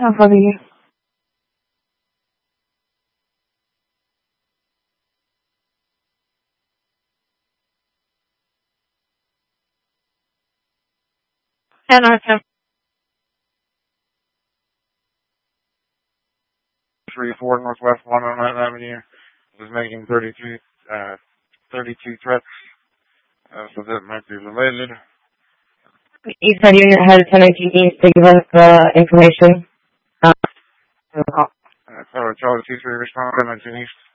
How funny. And our 34 Northwest 109 Avenue was making 32 threats, so that might be related. You said you had a 1019 East to give us the information. Charlie 23 response, 1019 East.